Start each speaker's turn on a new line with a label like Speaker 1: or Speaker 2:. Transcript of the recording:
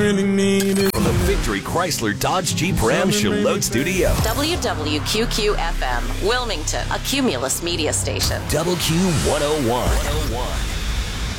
Speaker 1: really need is
Speaker 2: From the Victory Chrysler Dodge Jeep Ram Charlotte Studio.
Speaker 3: WWQQ-FM, Wilmington, a Cumulus media station.
Speaker 2: Double Q 101.